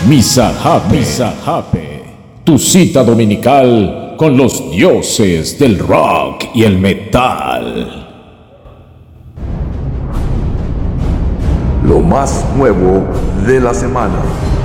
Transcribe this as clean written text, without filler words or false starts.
Misa Hape, tu cita dominical con los dioses del rock y el metal. Lo más nuevo de la semana.